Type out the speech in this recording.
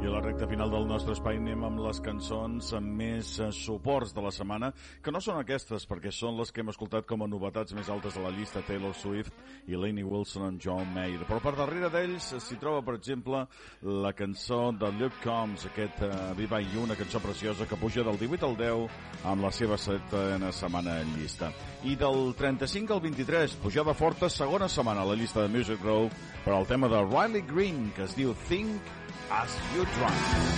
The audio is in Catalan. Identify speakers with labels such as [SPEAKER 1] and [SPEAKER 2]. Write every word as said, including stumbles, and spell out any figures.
[SPEAKER 1] I a la recta final del nostre espai anem amb les cançons amb més suports de la setmana, que no són aquestes, perquè són les que hem escoltat com a novetats més altes de la llista: Taylor Swift i Lainey Wilson en John Mayer. Però per darrere d'ells s'hi troba, per exemple, la cançó de Luke Combs, aquest uh, Viva You, una cançó preciosa que puja del divuit al deu amb la seva setena setmana en llista. I del trenta-cinc al vint-i-tres, pujada forta, segona setmana a la llista de Music Row per al tema de Riley Green, que es diu Think As You Try.